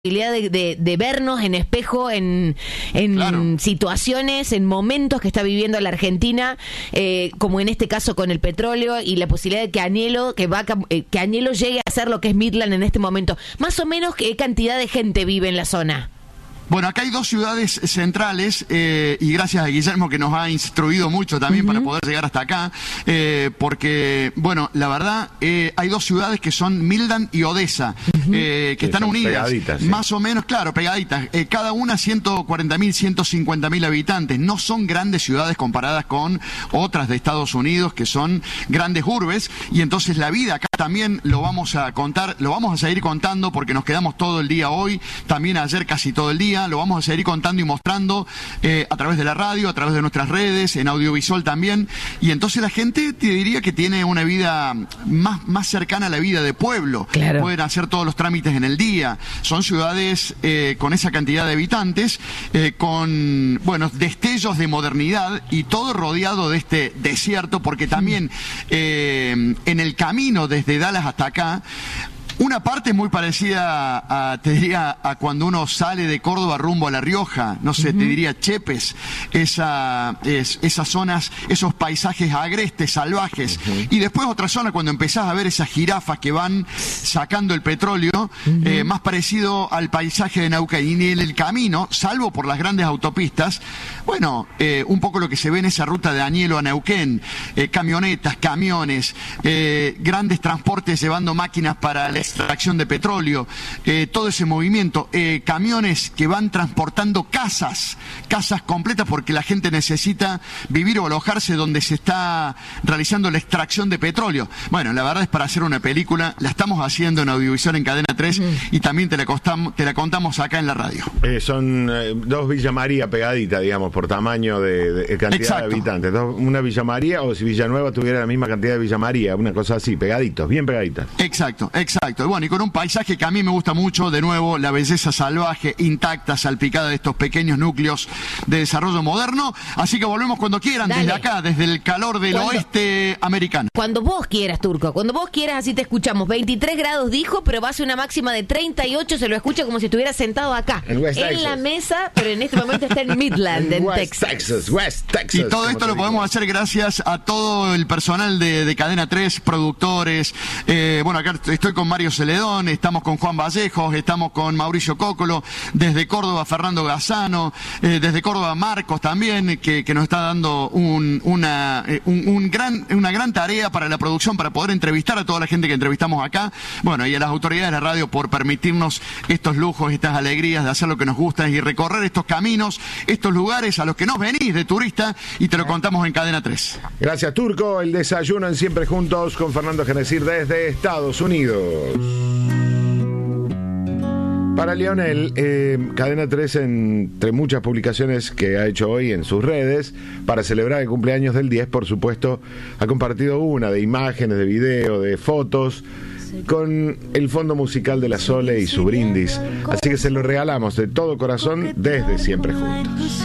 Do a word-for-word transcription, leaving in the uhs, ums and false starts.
posibilidad de, de, de vernos en espejo en, en claro. situaciones, en momentos que está viviendo la Argentina, eh, como en este caso con el petróleo y la posibilidad de que Añelo, que, va, eh, que Añelo llegue a ser lo que es Midland en este momento. Más o menos, ¿qué cantidad de gente vive en la zona? Bueno, acá hay dos ciudades centrales eh, y gracias a Guillermo que nos ha instruido mucho también uh-huh. para poder llegar hasta acá, eh, porque, bueno, la verdad, eh, hay dos ciudades que son Midland y Odessa, uh-huh. eh, que sí, están unidas, sí. más o menos, claro, pegaditas, eh, cada una ciento cuarenta mil, ciento cincuenta mil habitantes. No son grandes ciudades comparadas con otras de Estados Unidos que son grandes urbes, y entonces la vida acá también lo vamos a contar, lo vamos a seguir contando porque nos quedamos todo el día hoy, también ayer casi todo el día. Lo vamos a seguir contando y mostrando eh, a través de la radio, a través de nuestras redes, en audiovisual también. Y entonces la gente te diría que tiene una vida más, más cercana a la vida de pueblo. Claro. Pueden hacer todos los trámites en el día. Son ciudades eh, con esa cantidad de habitantes, eh, con, bueno, destellos de modernidad y todo rodeado de este desierto, porque también eh, en el camino desde Dallas hasta acá, una parte muy parecida a, te diría, a cuando uno sale de Córdoba rumbo a La Rioja, no sé, uh-huh. te diría Chepes, esa, es, esas zonas, esos paisajes agrestes, salvajes, uh-huh. y después otra zona cuando empezás a ver esas jirafas que van sacando el petróleo, uh-huh. eh, más parecido al paisaje de Neuquén. Y en el camino, salvo por las grandes autopistas, bueno, eh, un poco lo que se ve en esa ruta de Añelo a Neuquén, eh, camionetas, camiones, eh, grandes transportes llevando máquinas para el extracción de petróleo, eh, todo ese movimiento, eh, camiones que van transportando casas, casas completas porque la gente necesita vivir o alojarse donde se está realizando la extracción de petróleo. Bueno, la verdad es para hacer una película, la estamos haciendo en audiovisual en Cadena tres uh-huh. y también te la, costamos, te la contamos acá en la radio. Eh, son eh, dos Villa María pegaditas, digamos, por tamaño de, de cantidad Exacto. de habitantes. Dos, una Villa María, o si Villanueva tuviera la misma cantidad de Villa María, una cosa así, pegaditos, bien pegaditas. Exacto, exacto. Bueno, y con un paisaje que a mí me gusta mucho, de nuevo, la belleza salvaje, intacta, salpicada de estos pequeños núcleos de desarrollo moderno. Así que volvemos cuando quieran, Dale. desde acá, desde el calor del cuando, oeste americano. Cuando vos quieras, Turco, cuando vos quieras, así te escuchamos. veintitrés grados dijo, pero va a ser una máxima de treinta y ocho, se lo escucha como si estuviera sentado acá, en, West en Texas. La mesa, pero en este momento está en Midland, en, en West Texas. Texas. West Texas. Y todo esto lo podemos hacer gracias a todo el personal de, de Cadena tres, productores. Eh, bueno, acá estoy con Mario Celedón, estamos con Juan Vallejos, estamos con Mauricio Cócolo, desde Córdoba Fernando Gazzano, eh, desde Córdoba Marcos también, que, que nos está dando un, una, eh, un, un gran, una gran tarea para la producción, para poder entrevistar a toda la gente que entrevistamos acá. Bueno, y a las autoridades de la radio por permitirnos estos lujos, estas alegrías de hacer lo que nos gusta y recorrer estos caminos, estos lugares a los que nos venís de turista y te lo contamos en Cadena tres. Gracias, Turco. El desayuno en Siempre Juntos con Fernando Genesir desde Estados Unidos. Para Lionel, eh, Cadena tres, entre muchas publicaciones que ha hecho hoy en sus redes, para celebrar el cumpleaños del diez, por supuesto, ha compartido una de imágenes, de video, de fotos, con el fondo musical de la Sole y su brindis. Así que se lo regalamos de todo corazón desde Siempre Juntos.